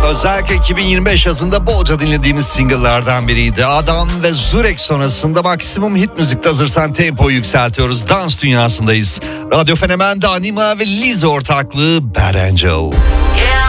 Özellikle 2025 yazında bolca dinlediğimiz single'lardan biriydi. Adam ve Zurek sonrasında maksimum hit müzikte hazırsan tempoyu yükseltiyoruz. Dans dünyasındayız. Radyo Fenomen'de Anima ve Liz ortaklığı Bad Angel.